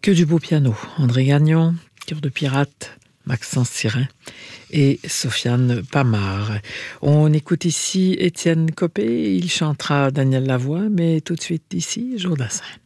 Que du beau piano. André Gagnon, Cœur de pirate, Maxence Sirin et Sofiane Pamard. On écoute ici Étienne Copé, il chantera Daniel Lavoie, mais tout de suite ici, Joe Dassin.